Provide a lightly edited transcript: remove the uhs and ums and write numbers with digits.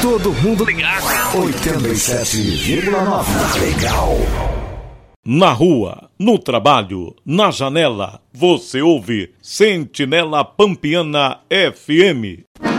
Todo mundo ligado. 87,9. Legal. Na rua, no trabalho, na janela, você ouve Sentinela Pampiana FM.